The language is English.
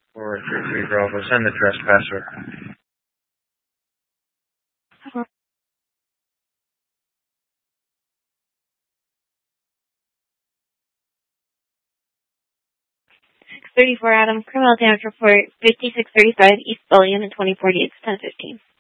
433 Bravo, send the trespasser. 634 Adam, criminal damage report, 5635 East Bullion, and 2048 1015.